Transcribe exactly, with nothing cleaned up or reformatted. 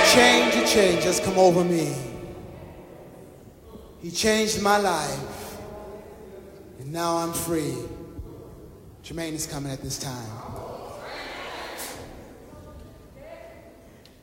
Change, a change has come over me. He changed my life, and now I'm free. Jermaine is coming at this time.